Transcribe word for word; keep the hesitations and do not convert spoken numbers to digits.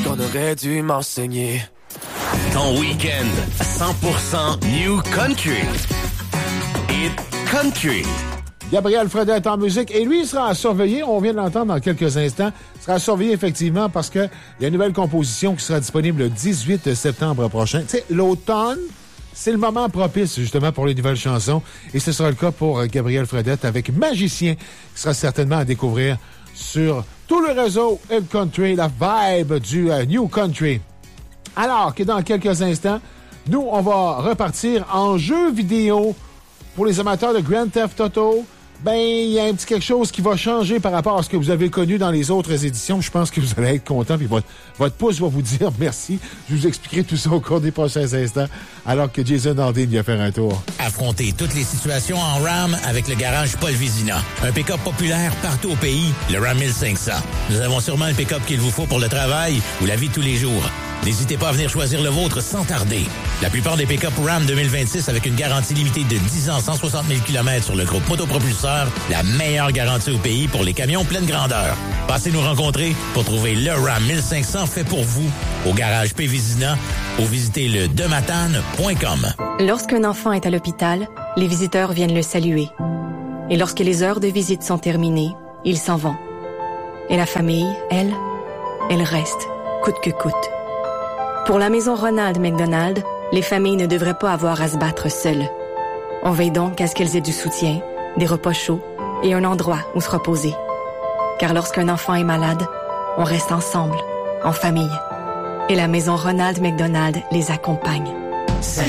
qu'on aurait dû m'enseigner. Ton week-end, cent pour cent New Country. Hit Country. Gabriel Fredette en musique. Et lui, il sera à surveiller. On vient de l'entendre dans quelques instants. Il sera à surveiller, effectivement, parce qu'il y a une nouvelle composition qui sera disponible le dix-huit septembre prochain. Tu sais, l'automne, c'est le moment propice, justement, pour les nouvelles chansons. Et ce sera le cas pour Gabriel Fredette avec Magicien, qui sera certainement à découvrir sur tout le réseau Hit Country, la vibe du uh, New Country. Alors que dans quelques instants, nous, on va repartir en jeu vidéo pour les amateurs de Grand Theft Auto. Ben, il y a un petit quelque chose qui va changer par rapport à ce que vous avez connu dans les autres éditions. Je pense que vous allez être content, puis votre, votre pouce va vous dire merci. Je vous expliquerai tout ça au cours des prochains instants, alors que Jason Aldin vient faire un tour. Affrontez toutes les situations en RAM avec le garage Paul Vézina. Un pick-up populaire partout au pays, le Ram mille cinq cents. Nous avons sûrement le pick-up qu'il vous faut pour le travail ou la vie de tous les jours. N'hésitez pas à venir choisir le vôtre sans tarder. La plupart des pick-up Ram deux mille vingt-six avec une garantie limitée de dix ans, cent soixante mille kilomètres sur le groupe Motopropulseur, la meilleure garantie au pays pour les camions pleine grandeur. Passez nous rencontrer pour trouver le Ram mille cinq cents fait pour vous au garage P. Vézina ou visitez le dematane point com. Lorsqu'un enfant est à l'hôpital, les visiteurs viennent le saluer. Et lorsque les heures de visite sont terminées, ils s'en vont. Et la famille, elle, elle reste, coûte que coûte. Pour la maison Ronald McDonald, les familles ne devraient pas avoir à se battre seules. On veille donc à ce qu'elles aient du soutien, des repas chauds et un endroit où se reposer. Car lorsqu'un enfant est malade, on reste ensemble, en famille. Et la maison Ronald McDonald les accompagne. C'est